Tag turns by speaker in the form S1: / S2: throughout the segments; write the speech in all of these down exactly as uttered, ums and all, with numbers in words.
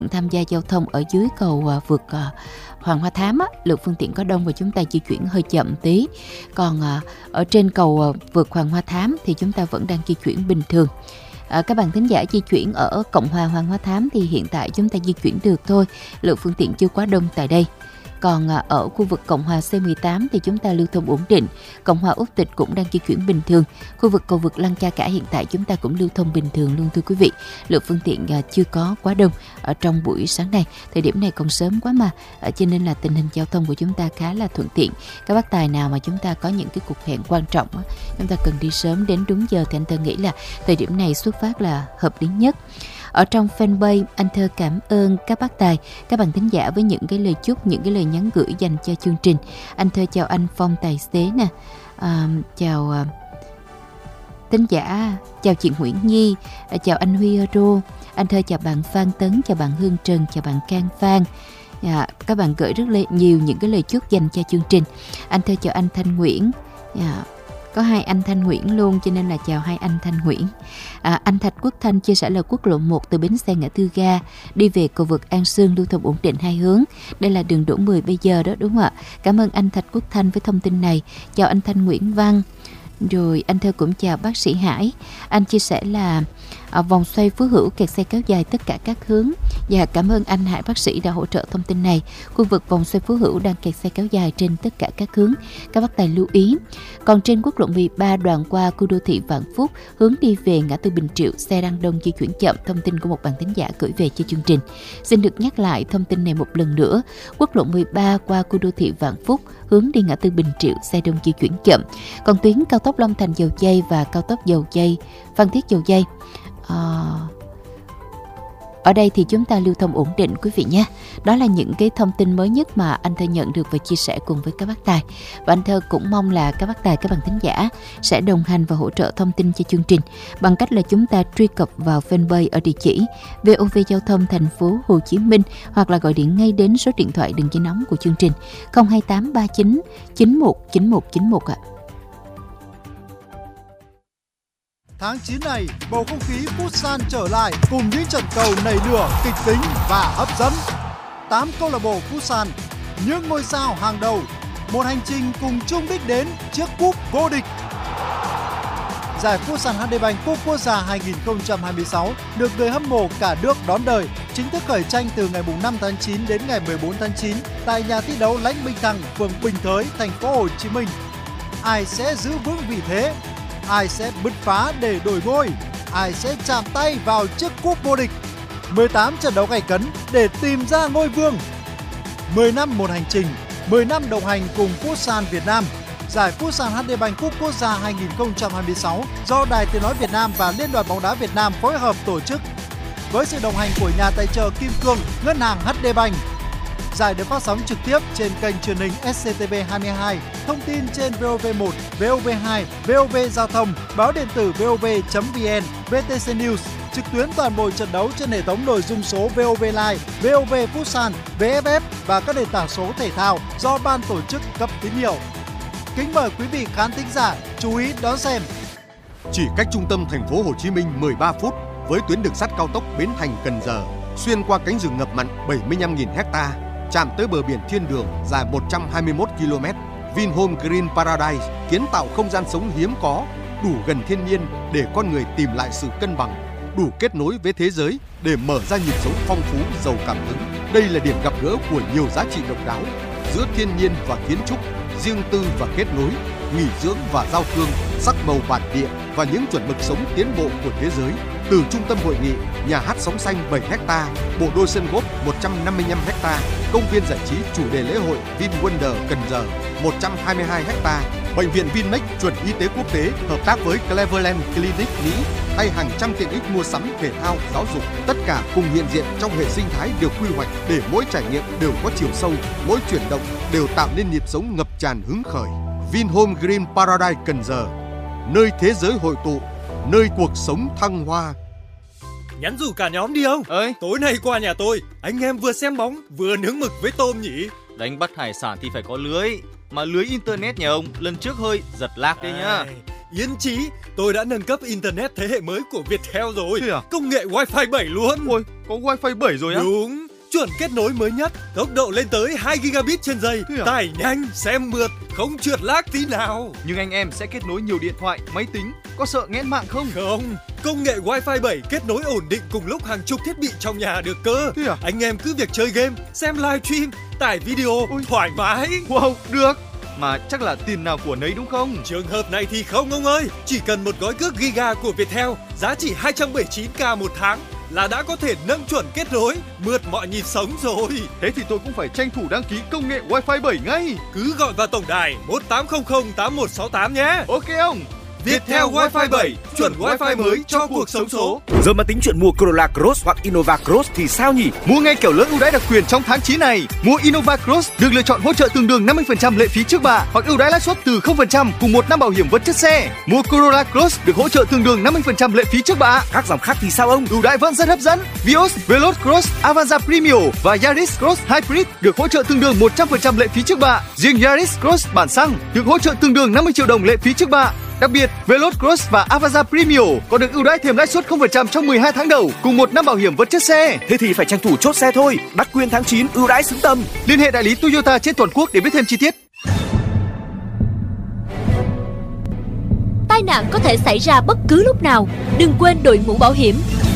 S1: tham gia giao thông ở dưới cầu uh, vượt uh, Hoàng Hoa Thám á, lượng phương tiện có đông và chúng ta di chuyển hơi chậm tí. Còn uh, ở trên cầu uh, vượt Hoàng Hoa Thám thì chúng ta vẫn đang di chuyển bình thường. À, các bạn thính giả di chuyển ở Cộng hòa Hoàng Hoa Thám thì hiện tại chúng ta di chuyển được thôi, lượng phương tiện chưa quá đông tại đây. Còn à, ở khu vực Cộng hòa C mười tám thì chúng ta lưu thông ổn định, Cộng hòa Úc Tịch cũng đang di chuyển bình thường. Khu vực cầu vượt Lăng Cha Cả hiện tại chúng ta cũng lưu thông bình thường luôn thưa quý vị. Lượng phương tiện à, chưa có quá đông ở trong buổi sáng này. Thời điểm này còn sớm quá mà, à, cho nên là tình hình giao thông của chúng ta khá là thuận tiện. Các bác tài nào mà chúng ta có những cái cuộc hẹn quan trọng á, chúng ta cần đi sớm đến đúng giờ thì anh Thơ nghĩ là thời điểm này xuất phát là hợp lý nhất. Ở trong fanpage, anh Thơ cảm ơn các bác tài, các bạn thính giả với những cái lời chúc, những cái lời nhắn gửi dành cho chương trình. Anh Thơ chào anh Phong tài xế nè, à, chào uh, thính giả, chào chị Nguyễn Nhi, à, chào anh Huy Euro, anh Thơ chào bạn Phan Tấn, chào bạn Hương Trần, chào bạn Can Phan. À, các bạn gửi rất là nhiều những cái lời chúc dành cho chương trình. Anh Thơ chào anh Thanh Nguyễn. À, có hai anh Thanh Nguyễn luôn cho nên là chào hai anh Thanh Nguyễn. À, anh Thạch Quốc Thanh chia sẻ là quốc lộ một từ bến xe ngã tư ga đi về cầu vượt An Sương lưu thông ổn định hai hướng. Đây là đường đỗ mười bây giờ đó, đúng không ạ? Cảm ơn anh Thạch Quốc Thanh với thông tin này. Chào anh Thanh Nguyễn Văn. Rồi anh Thơ cũng chào bác sĩ Hải. Anh chia sẻ là à, vòng xoay Phú Hữu kẹt xe kéo dài tất cả các hướng. Và cảm ơn anh Hải bác sĩ đã hỗ trợ thông tin này. Khu vực vòng xoay Phú Hữu đang kẹt xe kéo dài trên tất cả các hướng. Các bác tài lưu ý. Còn trên quốc lộ mười ba đoạn qua khu đô thị Vạn Phúc hướng đi về ngã tư Bình Triệu, xe đang đông di chuyển chậm. Thông tin của một bạn thính giả gửi về cho chương trình. Xin được nhắc lại thông tin này một lần nữa. Quốc lộ mười ba qua khu đô thị Vạn Phúc hướng đi ngã tư Bình Triệu, xe đông di chuyển chậm. Còn tuyến cao tốc Long Thành Dầu Giây và cao tốc Dầu Giây Phan Thiết Dầu Giây, à, ở đây thì chúng ta lưu thông ổn định quý vị nhé. Đó là những cái thông tin mới nhất mà anh Thơ nhận được và chia sẻ cùng với các bác tài. Và anh Thơ cũng mong là các bác tài, các bạn thính giả sẽ đồng hành và hỗ trợ thông tin cho chương trình bằng cách là chúng ta truy cập vào fanpage ở địa chỉ vê o vê Giao thông Thành phố Hồ Chí Minh hoặc là gọi điện ngay đến số điện thoại đường dây nóng của chương trình không hai tám ba chín chín một chín một chín một ạ.
S2: Tháng chín này, bầu không khí Futsal trở lại cùng những trận cầu nảy lửa, kịch tính và hấp dẫn. tám câu lạc bộ Futsal, những ngôi sao hàng đầu, một hành trình cùng chung đích đến chiếc cúp vô địch. Giải Futsal hát đê Bank Cúp Quốc gia hai không hai sáu được người hâm mộ cả nước đón đợi, chính thức khởi tranh từ ngày năm tháng chín đến ngày mười bốn tháng chín tại nhà thi đấu Lãnh Minh Thăng, phường Bình Thới, thành phố Hồ Chí Minh. Ai sẽ giữ vững vị thế? Ai sẽ bứt phá để đổi ngôi? Ai sẽ chạm tay vào chiếc cúp vô địch? mười tám trận đấu gay cấn để tìm ra ngôi vương. mười năm một hành trình, mười năm đồng hành cùng Futsal Việt Nam. Giải Futsal hát đê Bank Cúp Quốc gia hai không hai sáu do Đài Tiếng nói Việt Nam và Liên đoàn bóng đá Việt Nam phối hợp tổ chức. Với sự đồng hành của nhà tài trợ Kim Cương, Ngân hàng hát đê Bank. Giải được phát sóng trực tiếp trên kênh truyền hình ét xê tê vê hai mươi hai, thông tin trên vê o vê một, vê o vê hai, vê o vê Giao thông, báo điện tử vê o vê chấm vê en, vê tê xê News, trực tuyến toàn bộ trận đấu trên hệ thống nội dung số vê o vê Live, vê o vê Futsal, vê ép ép và các nền tảng số thể thao do ban tổ chức cấp tín hiệu. Kính mời quý vị khán thính giả chú ý đón xem.
S3: Chỉ cách trung tâm thành phố Hồ Chí Minh mười ba phút với tuyến đường sắt cao tốc Bến Thành - Cần Giờ, xuyên qua cánh rừng ngập mặn bảy mươi lăm nghìn ha, chạm tới bờ biển thiên đường dài một trăm hai mươi mốt ki lô mét. Vinhome Green Paradise kiến tạo không gian sống hiếm có, đủ gần thiên nhiên để con người tìm lại sự cân bằng, đủ kết nối với thế giới để mở ra nhịp sống phong phú giàu cảm hứng. Đây là điểm gặp gỡ của nhiều giá trị độc đáo giữa thiên nhiên và kiến trúc, riêng tư và kết nối, nghỉ dưỡng và giao thương, sắc màu bản địa và những chuẩn mực sống tiến bộ của thế giới. Từ trung tâm hội nghị, nhà hát sóng xanh bảy ha, bộ đôi sân golf một trăm năm mươi lăm ha, công viên giải trí chủ đề lễ hội VinWonder Cần Giờ một trăm hai mươi hai ha, bệnh viện Vinmec chuẩn y tế quốc tế hợp tác với Cleveland Clinic Mỹ hay hàng trăm tiện ích mua sắm, thể thao, giáo dục, tất cả cùng hiện diện trong hệ sinh thái được quy hoạch để mỗi trải nghiệm đều có chiều sâu, mỗi chuyển động đều tạo nên nhịp sống ngập tràn hứng khởi. Vinhome Green Paradise Cần Giờ, nơi thế giới hội tụ, nơi cuộc sống thăng hoa.
S4: Nhắn rủ cả nhóm đi không?
S5: Ơi,
S4: tối nay qua nhà tôi, anh em vừa xem bóng vừa nướng mực với tôm nhỉ.
S5: Đánh bắt hải sản thì phải có lưới, mà lưới internet nhà ông lần trước hơi giật lag đấy nhá.
S4: Yên chí, tôi đã nâng cấp internet thế hệ mới của Viettel rồi.
S5: Thế à?
S4: Công nghệ Wi-Fi bảy luôn.
S5: Ôi, có Wi-Fi bảy rồi á?
S4: Đúng, chuẩn kết nối mới nhất, tốc độ lên tới hai gi-ga-bit trên giây,
S5: à?
S4: tải nhanh, xem mượt, không trượt lag tí nào.
S5: Nhưng anh em sẽ kết nối nhiều điện thoại, máy tính, có sợ nghẽn mạng không?
S4: Không, công nghệ Wi-Fi bảy kết nối ổn định cùng lúc hàng chục thiết bị trong nhà được cơ.
S5: Thế à?
S4: Anh em cứ việc chơi game, xem livestream, tải video, Ôi. thoải mái.
S5: Wow, được. Mà chắc là tiền nào của nấy đúng không?
S4: Trường hợp này thì không ông ơi. Chỉ cần một gói cước Giga của Viettel giá chỉ hai trăm bảy mươi chín k một tháng là đã có thể nâng chuẩn kết nối, mượt mọi nhịp sống rồi.
S5: Thế thì tôi cũng phải tranh thủ đăng ký công nghệ Wi-Fi bảy ngay.
S4: Cứ gọi vào tổng đài một tám không không tám một sáu tám nhé.
S5: Ok ông.
S4: Viettel Wi-Fi bảy, chuẩn Wi-Fi mới cho cuộc sống số.
S6: Giờ mà tính chuyện mua Corolla Cross hoặc Innova Cross thì sao nhỉ?
S5: Mua ngay kiểu lớn ưu đãi đặc quyền trong tháng chín này. Mua Innova Cross được lựa chọn hỗ trợ tương đương năm mươi phần trăm lệ phí trước bạ hoặc ưu đãi lãi suất từ không phần trăm cùng một năm bảo hiểm vật chất xe. Mua Corolla Cross được hỗ trợ tương đương năm mươi phần trăm lệ phí trước bạ.
S6: Các dòng khác thì sao ông?
S5: Ưu đãi vẫn rất hấp dẫn. Vios, Veloz Cross, Avanza Premium và Yaris Cross Hybrid được hỗ trợ tương đương một trăm phần trăm lệ phí trước bạ. Riêng Yaris Cross bản xăng được hỗ trợ tương đương năm mươi triệu đồng lệ phí trước bạ. Đặc biệt, Veloz Cross và Avanza Premium còn được ưu đãi thêm lãi suất không phần trăm trong mười hai tháng đầu cùng một năm bảo hiểm vật chất xe.
S6: Thế thì phải tranh thủ chốt xe thôi. Đặc quyền tháng chín ưu đãi xứng tầm.
S5: Liên hệ đại lý Toyota trên toàn quốc để biết thêm chi tiết.
S7: Tai nạn có thể xảy ra bất cứ lúc nào. Đừng quên đội mũ bảo hiểm.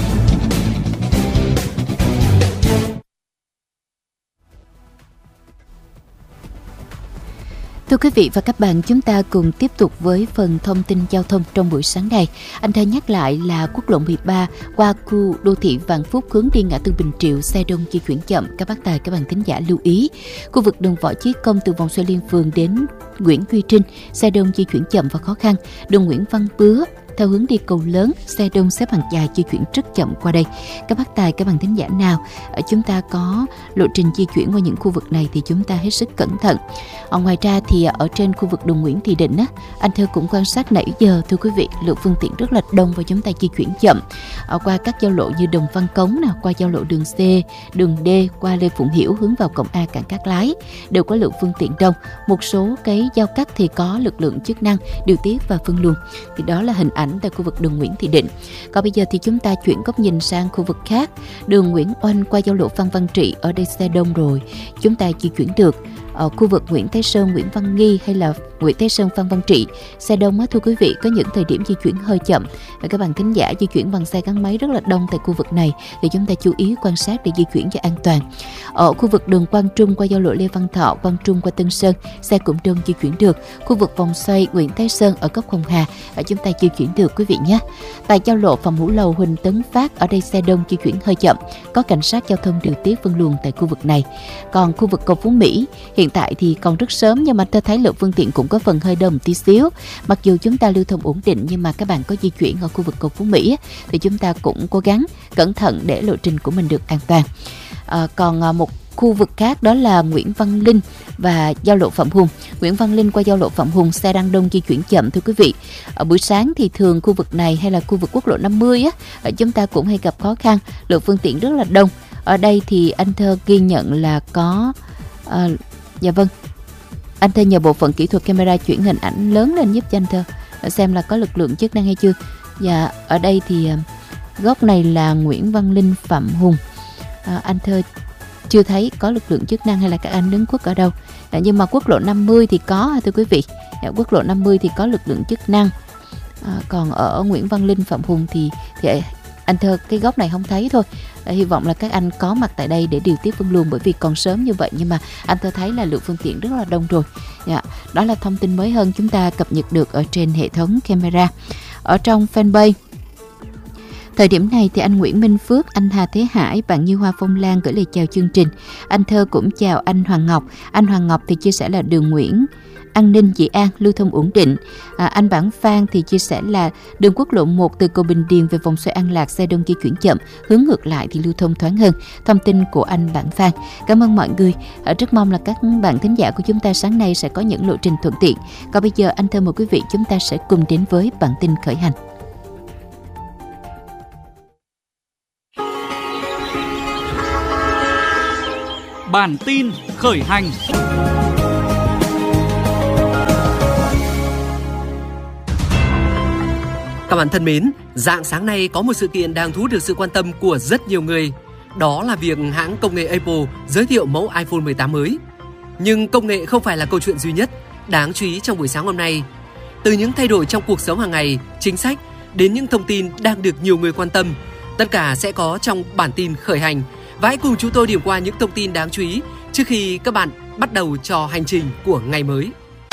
S1: Thưa quý vị và các bạn, chúng ta cùng tiếp tục với phần thông tin giao thông trong buổi sáng này. Anh thơ nhắc lại là quốc lộ mười ba qua khu đô thị Vạn Phúc hướng đi ngã tư Bình Triệu, xe đông di chuyển chậm. Các bác tài, các bạn thính giả lưu ý. Khu vực đường Võ Chí Công từ vòng xoay Liên Phường đến Nguyễn Duy Trinh, xe đông di chuyển chậm và khó khăn. Đường Nguyễn Văn Bứa theo hướng đi Cầu Lớn, xe đông xếp hàng dài di chuyển rất chậm qua đây. Các bác tài, các bạn thính giả nào chúng ta có lộ trình di chuyển qua những khu vực này thì chúng ta hết sức cẩn thận. Ở ngoài ra thì ở trên khu vực đường Nguyễn Thị Định á, anh thơ cũng quan sát nãy giờ, thưa quý vị, lượng phương tiện rất là đông và chúng ta di chuyển chậm. Ở qua các giao lộ như Đồng Văn Cống nào, qua giao lộ đường C, đường D, qua Lê Phụng Hiểu hướng vào cổng A cảng Cát Lái đều có lượng phương tiện đông. Một số cái giao cắt thì có lực lượng chức năng điều tiết và phân luồng. Thì đó là hình ảnh tại khu vực đường Nguyễn Thị Định. Còn bây giờ thì chúng ta chuyển góc nhìn sang khu vực khác. Đường Nguyễn Oanh qua giao lộ Phan Văn Trị, ở đây xe đông rồi, chúng ta di chuyển được. Ở khu vực Nguyễn Thái Sơn, Nguyễn Văn Nghi hay là Nguyễn Thái Sơn, Phan Văn Trị, xe đông á, thưa quý vị, có những thời điểm di chuyển hơi chậm. Và các bạn thính giả di chuyển bằng xe gắn máy rất là đông tại khu vực này thì chúng ta chú ý quan sát để di chuyển cho an toàn. Ở khu vực đường Quang Trung qua giao lộ Lê Văn Thọ, Quang Trung qua Tân Sơn, xe cũng đông di chuyển được. Khu vực vòng xoay Nguyễn Thái Sơn ở góc Hồng Hà, ở chúng ta di chuyển được quý vị nhé. Tại giao lộ Phạm Hữu Lầu, Huỳnh Tấn Phát, ở đây xe đông di chuyển hơi chậm, có cảnh sát giao thông điều tiết phân luồng tại khu vực này. Còn khu vực cầu Phú Mỹ hiện tại thì còn rất sớm nhưng mà tôi thấy lượng phương tiện cũng có phần hơi đông tí xíu. Mặc dù chúng ta lưu thông ổn định nhưng mà các bạn có di chuyển ở khu vực cầu Phú Mỹ thì chúng ta cũng cố gắng cẩn thận để lộ trình của mình được an toàn. À, còn một khu vực khác đó là Nguyễn Văn Linh và giao lộ Phạm Hùng. Nguyễn Văn Linh qua giao lộ Phạm Hùng, xe đang đông di chuyển chậm thưa quý vị. Ở buổi sáng thì thường khu vực này hay là khu vực quốc lộ năm mươi á, chúng ta cũng hay gặp khó khăn, lượng phương tiện rất là đông. Ở đây thì anh thơ ghi nhận là có à, dạ vâng, anh thơ nhờ bộ phận kỹ thuật camera chuyển hình ảnh lớn lên giúp cho anh thơ xem là có lực lượng chức năng hay chưa. Dạ, ở đây thì góc này là Nguyễn Văn Linh, Phạm Hùng. À, anh thơ chưa thấy có lực lượng chức năng hay là các anh đứng khuất ở đâu. À, nhưng mà quốc lộ năm mươi thì có thưa quý vị. À, quốc lộ năm mươi thì có lực lượng chức năng. À, còn ở Nguyễn Văn Linh, Phạm Hùng thì, thì anh thơ cái góc này không thấy thôi. À, hy vọng là các anh có mặt tại đây để điều tiết phân luồng bởi vì còn sớm như vậy nhưng mà anh thơ thấy là lượng phương tiện rất là đông rồi. À, đó là thông tin mới hơn chúng ta cập nhật được ở trên hệ thống camera. Ở trong fanpage thời điểm này thì anh Nguyễn Minh Phước, anh Hà Thế Hải, bạn Như Hoa Phong Lan gửi lời chào chương trình. Anh Thơ cũng chào anh Hoàng Ngọc. Anh Hoàng Ngọc thì chia sẻ là đường Nguyễn An Ninh, Dị An lưu thông ổn định. À, anh Bản Phan thì chia sẻ là đường quốc lộ một từ cầu Bình Điền về vòng xoay An Lạc xe đông di chuyển chậm, hướng ngược lại thì lưu thông thoáng hơn. Thông tin của anh Bản Phan. Cảm ơn mọi người. À, rất mong là các bạn thính giả của chúng ta sáng nay sẽ có những lộ trình thuận tiện. Còn bây giờ anh Thơ mời quý vị chúng ta sẽ cùng đến với bản tin khởi hành.
S8: Bản tin khởi hành.
S9: Các bạn thân mến, rạng sáng nay có một sự kiện đang thu hút được sự quan tâm của rất nhiều người. Đó là việc hãng công nghệ Apple giới thiệu mẫu iPhone mười tám mới. Nhưng công nghệ không phải là câu chuyện duy nhất đáng chú ý trong buổi sáng hôm nay. Từ những thay đổi trong cuộc sống hàng ngày, chính sách đến những thông tin đang được nhiều người quan tâm, tất cả sẽ có trong bản tin khởi hành. Và hãy cùng chúng tôi điểm qua những thông tin đáng chú ý trước khi các bạn bắt đầu cho hành trình của ngày mới.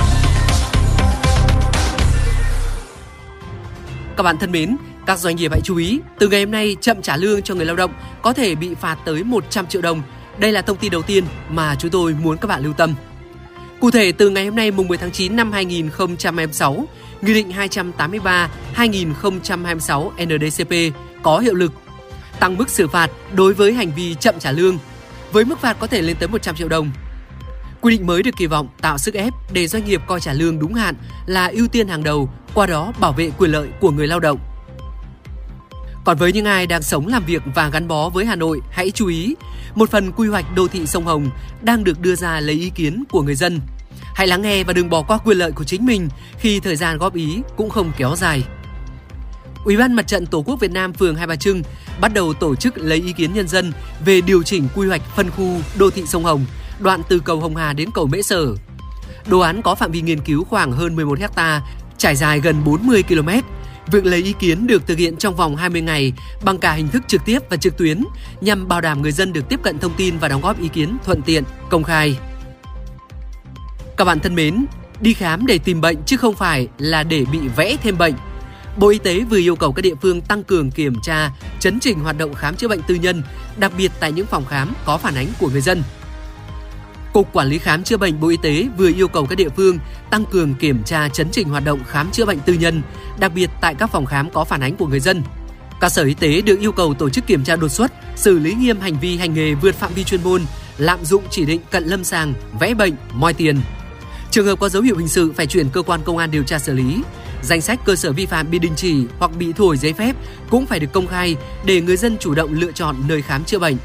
S9: Các bạn thân mến, các doanh nghiệp hãy chú ý, từ ngày hôm nay chậm trả lương cho người lao động có thể bị phạt tới một trăm triệu đồng. Đây là thông tin đầu tiên mà chúng tôi muốn các bạn lưu tâm. Cụ thể, từ ngày hôm nay mùng mười tháng chín năm hai nghìn không trăm hai mươi sáu, Nghị định hai trăm tám mươi ba hai nghìn không trăm hai mươi sáu N D C P có hiệu lực, tăng mức xử phạt đối với hành vi chậm trả lương, với mức phạt có thể lên tới một trăm triệu đồng. Quy định mới được kỳ vọng tạo sức ép để doanh nghiệp coi trả lương đúng hạn là ưu tiên hàng đầu, qua đó bảo vệ quyền lợi của người lao động. Còn với những ai đang sống, làm việc và gắn bó với Hà Nội, hãy chú ý, một phần quy hoạch đô thị sông Hồng đang được đưa ra lấy ý kiến của người dân. Hãy lắng nghe và đừng bỏ qua quyền lợi của chính mình khi thời gian góp ý cũng không kéo dài. Ủy ban Mặt trận Tổ quốc Việt Nam phường Hai Bà Trưng bắt đầu tổ chức lấy ý kiến nhân dân về điều chỉnh quy hoạch phân khu đô thị sông Hồng, đoạn từ cầu Hồng Hà đến cầu Mễ Sở. Đồ án có phạm vi nghiên cứu khoảng hơn mười một héc ta, trải dài gần bốn mươi ki lô mét. Việc lấy ý kiến được thực hiện trong vòng hai mươi ngày bằng cả hình thức trực tiếp và trực tuyến nhằm bảo đảm người dân được tiếp cận thông tin và đóng góp ý kiến thuận tiện, công khai. Các bạn thân mến, đi khám để tìm bệnh chứ không phải là để bị vẽ thêm bệnh. Bộ Y tế vừa yêu cầu các địa phương tăng cường kiểm tra, chấn chỉnh hoạt động khám chữa bệnh tư nhân, đặc biệt tại những phòng khám có phản ánh của người dân. Cục Quản lý Khám chữa bệnh Bộ Y tế vừa yêu cầu các địa phương tăng cường kiểm tra, chấn chỉnh hoạt động khám chữa bệnh tư nhân, đặc biệt tại các phòng khám có phản ánh của người dân. Các sở y tế được yêu cầu tổ chức kiểm tra đột xuất, xử lý nghiêm hành vi hành nghề vượt phạm vi chuyên môn, lạm dụng chỉ định cận lâm sàng, vẽ bệnh, moi tiền. Trường hợp có dấu hiệu hình sự phải chuyển cơ quan công an điều tra xử lý. Danh sách cơ sở vi phạm bị đình chỉ hoặc bị thu hồi giấy phép cũng phải được công khai để người dân chủ động lựa chọn nơi khám chữa bệnh.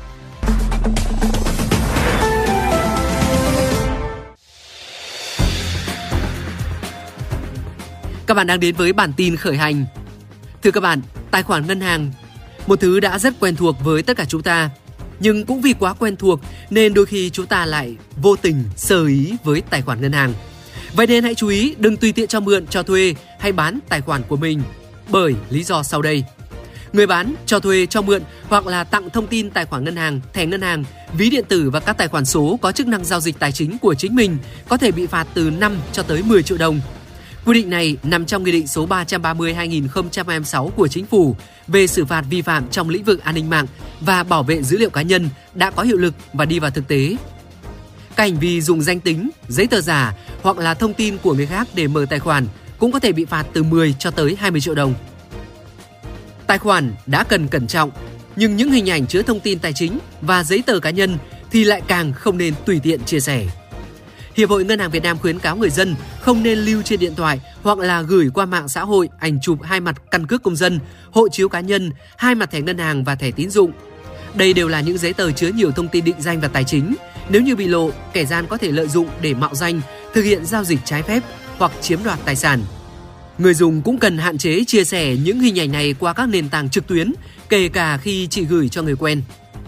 S9: Các bạn đang đến với bản tin khởi hành. Thưa các bạn, tài khoản ngân hàng, một thứ đã rất quen thuộc với tất cả chúng ta. Nhưng cũng vì quá quen thuộc nên đôi khi chúng ta lại vô tình sơ ý với tài khoản ngân hàng. Vậy nên hãy chú ý đừng tùy tiện cho mượn, cho thuê hay bán tài khoản của mình. Bởi lý do sau đây. Người bán, cho thuê, cho mượn hoặc là tặng thông tin tài khoản ngân hàng, thẻ ngân hàng, ví điện tử và các tài khoản số có chức năng giao dịch tài chính của chính mình có thể bị phạt từ năm cho tới mười triệu đồng. Quy định này nằm trong Nghị định số ba trăm ba mươi hai nghìn không trăm hai mươi sáu của Chính phủ về xử phạt vi phạm trong lĩnh vực an ninh mạng và bảo vệ dữ liệu cá nhân đã có hiệu lực và đi vào thực tế. Các hành vi dùng danh tính, giấy tờ giả hoặc là thông tin của người khác để mở tài khoản cũng có thể bị phạt từ mười cho tới hai mươi triệu đồng. Tài khoản đã cần cẩn trọng, nhưng những hình ảnh chứa thông tin tài chính và giấy tờ cá nhân thì lại càng không nên tùy tiện chia sẻ. Hiệp hội Ngân hàng Việt Nam khuyến cáo người dân không nên lưu trên điện thoại hoặc là gửi qua mạng xã hội ảnh chụp hai mặt căn cước công dân, hộ chiếu cá nhân, hai mặt thẻ ngân hàng và thẻ tín dụng. Đây đều là những giấy tờ chứa nhiều thông tin định danh và tài chính. Nếu như bị lộ, kẻ gian có thể lợi dụng để mạo danh, thực hiện giao dịch trái phép hoặc chiếm đoạt tài sản. Người dùng cũng cần hạn chế chia sẻ những hình ảnh này qua các nền tảng trực tuyến, kể cả khi chỉ gửi cho người quen.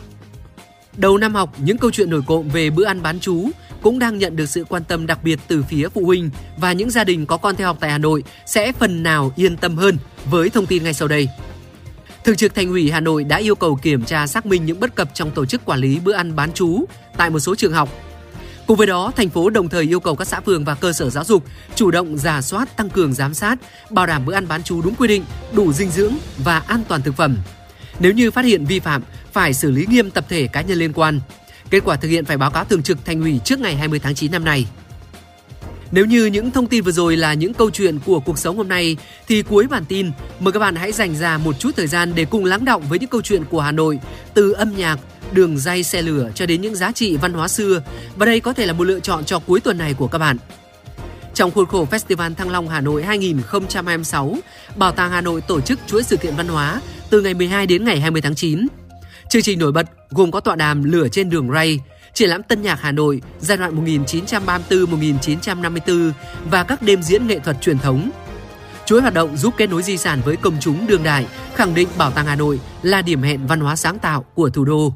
S9: Đầu năm học, những câu chuyện nổi cộm về bữa ăn bán trú cũng đang nhận được sự quan tâm đặc biệt từ phía phụ huynh, và những gia đình có con theo học tại Hà Nội sẽ phần nào yên tâm hơn với thông tin ngay sau đây. Thường trực Thành ủy Hà Nội đã yêu cầu kiểm tra xác minh những bất cập trong tổ chức quản lý bữa ăn bán trú tại một số trường học. Cùng với đó, thành phố đồng thời yêu cầu các xã phường và cơ sở giáo dục chủ động rà soát, tăng cường giám sát, bảo đảm bữa ăn bán trú đúng quy định, đủ dinh dưỡng và an toàn thực phẩm. Nếu như phát hiện vi phạm, phải xử lý nghiêm tập thể cá nhân liên quan. Kết quả thực hiện phải báo cáo Thường trực Thành ủy trước ngày hai mươi tháng chín năm nay. Nếu như những thông tin vừa rồi là những câu chuyện của cuộc sống hôm nay, thì cuối bản tin, mời các bạn hãy dành ra một chút thời gian để cùng lắng đọng với những câu chuyện của Hà Nội, từ âm nhạc, đường ray xe lửa cho đến những giá trị văn hóa xưa. Và đây có thể là một lựa chọn cho cuối tuần này của các bạn. Trong khuôn khổ Festival Thăng Long Hà Nội hai nghìn không trăm hai mươi sáu, Bảo tàng Hà Nội tổ chức chuỗi sự kiện văn hóa từ ngày mười hai đến ngày hai mươi tháng chín. Chương trình nổi bật gồm có tọa đàm Lửa trên đường ray, triển lãm tân nhạc Hà Nội giai đoạn một nghìn chín trăm ba mươi tư đến một nghìn chín trăm năm mươi tư và các đêm diễn nghệ thuật truyền thống. Chuỗi hoạt động giúp kết nối di sản với công chúng đương đại, khẳng định Bảo tàng Hà Nội là điểm hẹn văn hóa sáng tạo của thủ đô.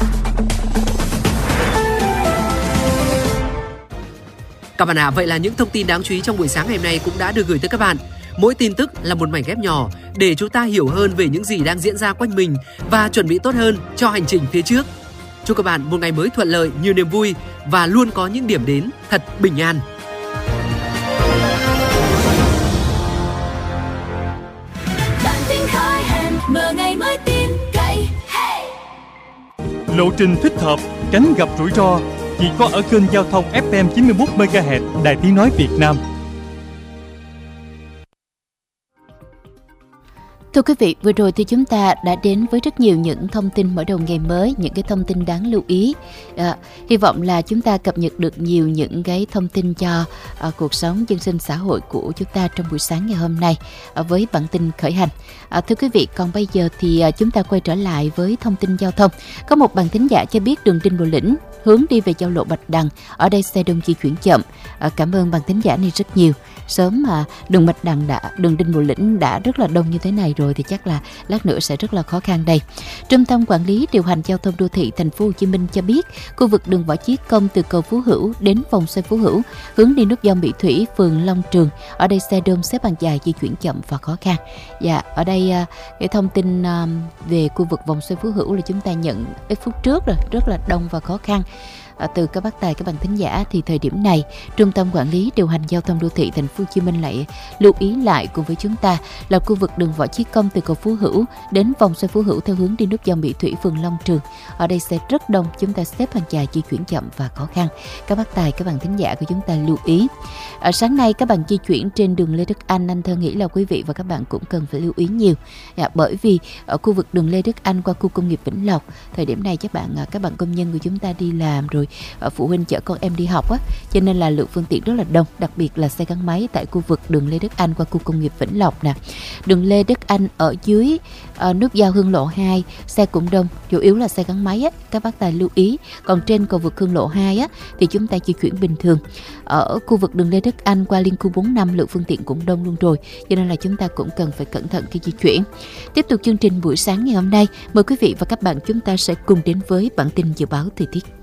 S9: Các bạn ạ, à, vậy là những thông tin đáng chú ý trong buổi sáng ngày hôm nay cũng đã được gửi tới các bạn. Mỗi tin tức là một mảnh ghép nhỏ để chúng ta hiểu hơn về những gì đang diễn ra quanh mình và chuẩn bị tốt hơn cho hành trình phía trước. Chúc các bạn một ngày mới thuận lợi, nhiều niềm vui và luôn có những điểm đến thật bình an.
S10: Bản tin khởi hành, mở ngày mới tin cậy. Hey!
S11: Lộ trình thích hợp, tránh gặp rủi ro chỉ có ở kênh giao thông ép em chín mươi mốt mê ga héc Đài Tiếng nói Việt Nam.
S1: Thưa quý vị, vừa rồi thì chúng ta đã đến với rất nhiều những thông tin mở đầu ngày mới, những cái thông tin đáng lưu ý. À, hy vọng là chúng ta cập nhật được nhiều những cái thông tin cho à, cuộc sống dân sinh xã hội của chúng ta trong buổi sáng ngày hôm nay à, với bản tin khởi hành. À, thưa quý vị, còn bây giờ thì à, chúng ta quay trở lại với thông tin giao thông. Có một bạn thính giả cho biết đường Đinh Bộ Lĩnh hướng đi về giao lộ Bạch Đằng, ở đây xe đông di chuyển chậm. À, cảm ơn bạn thính giả này rất nhiều. Sớm mà đường Bạch Đằng đã đường Đinh Bộ Lĩnh đã rất là đông như thế này rồi thì chắc là lát nữa sẽ rất là khó khăn đây. Trung tâm Quản lý điều hành giao thông đô thị Thành phố Hồ Chí Minh cho biết, khu vực đường Võ Chí Công từ cầu Phú Hữu đến vòng xoay Phú Hữu hướng đi nút giao Mỹ Thủy, phường Long Trường, ở đây xe đông xếp hàng dài di chuyển chậm và khó khăn. Dạ, ở đây cái thông tin về khu vực vòng xoay Phú Hữu là chúng ta nhận ít phút trước rồi, rất là đông và khó khăn. À, từ các bác tài, các bạn thính giả thì thời điểm này Trung tâm Quản lý điều hành giao thông đô thị Thành phố Hồ Chí Minh lại lưu ý lại cùng với chúng ta là khu vực đường Võ Chí Công từ cầu Phú Hữu đến vòng xoay Phú Hữu theo hướng đi nút giao Mỹ Thủy, phường Long Trường, ở đây sẽ rất đông, chúng ta xếp hàng dài di chuyển chậm và khó khăn. Các bác tài, các bạn thính giả của chúng ta lưu ý. À, sáng nay các bạn di chuyển trên đường Lê Đức Anh, anh Thơ nghĩ là quý vị và các bạn cũng cần phải lưu ý nhiều. À, bởi vì ở khu vực đường Lê Đức Anh qua khu công nghiệp Vĩnh Lộc, thời điểm này các bạn các bạn công nhân của chúng ta đi làm rồi, phụ huynh chở con em đi học á, cho nên là lượng phương tiện rất là đông, đặc biệt là xe gắn máy tại khu vực đường Lê Đức Anh qua khu công nghiệp Vĩnh Lộc nè. Đường Lê Đức Anh ở dưới uh, nút giao Hương Lộ hai xe cũng đông, chủ yếu là xe gắn máy á, các bác tài lưu ý. Còn trên cầu vượt Hương Lộ hai á thì chúng ta di chuyển bình thường. Ở khu vực đường Lê Đức Anh qua liên khu bốn năm lượng phương tiện cũng đông luôn rồi, cho nên là chúng ta cũng cần phải cẩn thận khi di chuyển. Tiếp tục chương trình buổi sáng ngày hôm nay, mời quý vị và các bạn chúng ta sẽ cùng đến với bản tin dự báo thời tiết.